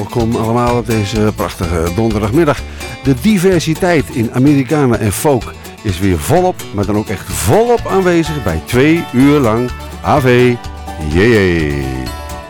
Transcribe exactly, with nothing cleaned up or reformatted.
Welkom allemaal op deze prachtige donderdagmiddag. De diversiteit in Amerikanen en folk is weer volop, maar dan ook echt volop aanwezig bij twee uur lang A V J J.